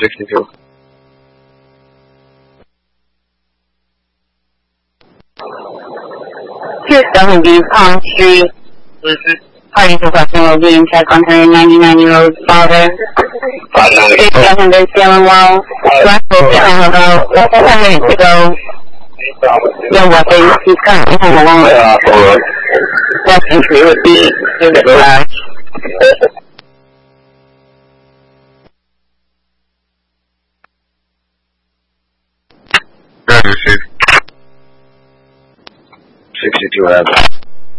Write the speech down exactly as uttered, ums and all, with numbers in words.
sixty-two. two seventy Palm Street. Party suppression will be in check on her ninety-nine-year-old father. State under Salem Wall. Last home about ten minutes ago. No weapons. He's currently home alone. Less entry would be in the garage. sixty-two. sixty-two.